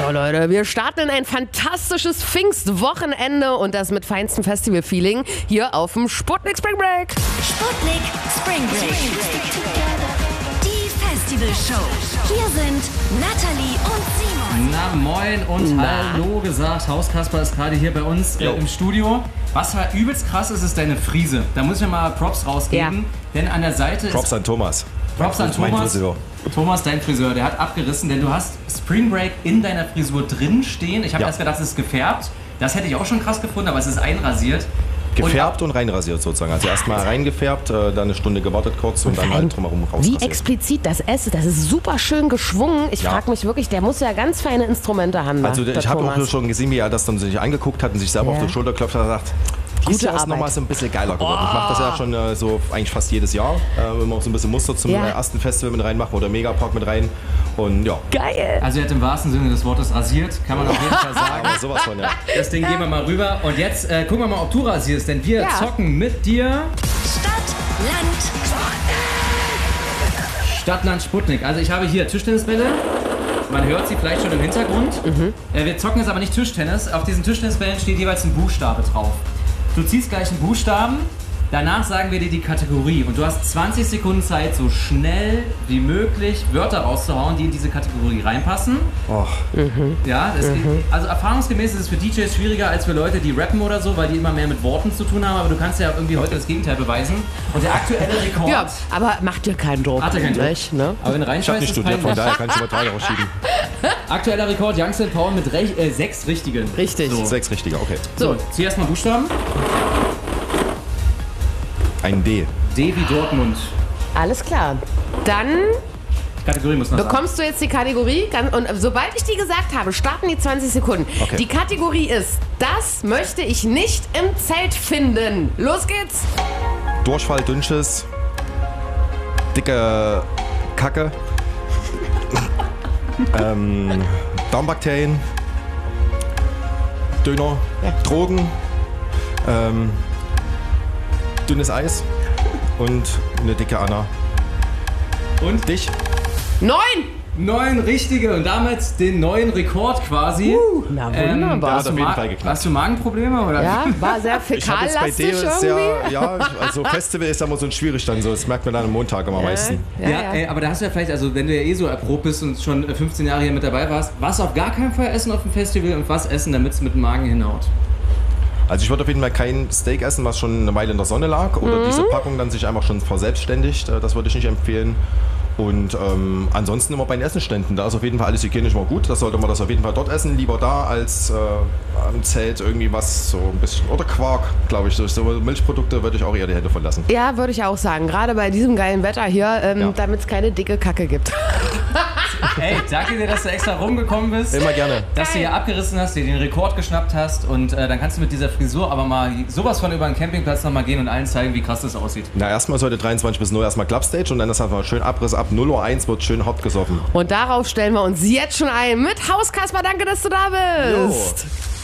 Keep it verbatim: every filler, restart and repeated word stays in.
So Leute, wir starten in ein fantastisches Pfingstwochenende und das mit feinstem Festival-Feeling hier auf dem Sputnik Spring Break. Sputnik Spring Break. Die Festival-Show. Hier sind Natalie und Simon. Na moin und Na. hallo gesagt. Hauskasper ist gerade hier bei uns äh, im Studio. Was halt übelst krass ist, ist deine Frise. Da muss ich mir mal Props rausgeben. Ja. Denn an der Seite Props ist... an Thomas. Props an Mein Thomas. Friseur. Thomas, dein Friseur, der hat abgerissen, denn du hast Spring Break in deiner Frisur drin stehen. Ich habe Ja. erst gedacht, es ist gefärbt. Das hätte ich auch schon krass gefunden, aber es ist einrasiert. Gefärbt und, und reinrasiert sozusagen. Also erstmal reingefärbt, äh, dann eine Stunde gewartet kurz und, dann halt drumherum Wie rausrasiert. explizit das ist, das ist super schön geschwungen. Ich Ja. frage mich wirklich, der muss ja ganz feine Instrumente haben. Also der ich habe Thomas. auch schon gesehen, wie er das dann sich angeguckt hat und sich selber Ja. auf die Schulter klopft und sagt, dies Gute Jahr ist Arbeit. nochmal so ein bisschen geiler geworden. Ich mache das ja schon äh, so eigentlich fast jedes Jahr. Äh, immer auch so ein bisschen Muster zum Ja. äh, ersten Festival mit reinmachen oder Megapark mit rein. Und ja, Geil. Also er hat im wahrsten Sinne des Wortes rasiert, kann man auf jeden Fall sagen. aber sowas von, ja. Das Ding gehen wir mal rüber. Und jetzt äh, gucken wir mal, ob du rasierst, denn wir Ja. zocken mit dir Stadt, Land, Stadtland Sputnik. Also ich habe hier Tischtennisbälle. Man hört sie vielleicht schon im Hintergrund. Äh, wir zocken jetzt aber nicht Tischtennis. Auf diesen Tischtennisbällen steht jeweils ein Buchstabe drauf. Du ziehst gleich einen Buchstaben, danach sagen wir dir die Kategorie. Und du hast zwanzig Sekunden Zeit, so schnell wie möglich Wörter rauszuhauen, die in diese Kategorie reinpassen. Och, Ja, das also erfahrungsgemäß ist es für D Js schwieriger als für Leute, die rappen oder so, weil die immer mehr mit Worten zu tun haben. Aber du kannst ja irgendwie heute das Gegenteil beweisen. Und der aktuelle Rekord... Ja, aber macht dir keinen Druck. Hat er keinen Druck. nicht, ne? Aber wenn du ich habe reinscheißt, nicht ist studiert, von peinlich. daher kann ich über drei rausschieben. Aktueller Rekord, Youngster Paul mit rech- äh, sechs richtigen. Richtig. So, Sechs richtiger, okay. so zieh erstmal Buchstaben. Ein D. D wie Dortmund. Alles klar. Dann Kategorie muss noch sagen. bekommst du jetzt die Kategorie ganz- und sobald ich die gesagt habe, starten die zwanzig Sekunden. Okay. Die Kategorie ist, das möchte ich nicht im Zelt finden. Los geht's. Durchfall, Dünnschiss, dicke Kacke, ähm, Darmbakterien, Döner, Drogen, ähm, dünnes Eis und eine dicke Anna. Und Dich? Neun. neun richtige und damit den neuen Rekord quasi. Uh, na wunderbar. hat hast, du auf jeden Ma- Fall geklappt. hast du Magenprobleme? Oder? Ja, war sehr Ich habe jetzt bei fäkallastig dir irgendwie. sehr, ja, also Festival ist ja immer so ein schwierig dann so, das merkt man dann am Montag am meisten. Ja, Ja, ja. Ey, aber da hast du ja vielleicht, also wenn du ja eh so erprobt bist und schon fünfzehn Jahre hier mit dabei warst, was auf gar keinen Fall essen auf dem Festival und was essen, damit es mit dem Magen hinhaut. Also ich würde auf jeden Fall kein Steak essen, was schon eine Weile in der Sonne lag oder diese Packung dann sich einfach schon verselbstständigt, äh, das würde ich nicht empfehlen. Und ähm, ansonsten immer bei den Essenständen, da ist auf jeden Fall alles hygienisch mal gut, das sollte man das auf jeden Fall dort essen, lieber da als äh, am Zelt irgendwie was so ein bisschen, oder Quark, glaube ich, durch so Milchprodukte würde ich auch eher die Hände von lassen. Ja, würde ich auch sagen. Gerade bei diesem geilen Wetter hier, ähm, Ja. damit es keine dicke Kacke gibt. Hey, danke dir, dass du extra rumgekommen bist. Immer gerne. Dass du hier abgerissen hast, dir den Rekord geschnappt hast und äh, dann kannst du mit dieser Frisur aber mal sowas von über den Campingplatz nochmal gehen und allen zeigen, wie krass das aussieht. Na, erstmal ist heute dreiundzwanzig bis null erstmal Clubstage und dann ist einfach schön Abriss ab null Uhr eins wird schön hart gesoffen. Und darauf stellen wir uns jetzt schon ein mit Hauskasper. Danke, dass du da bist. Jo.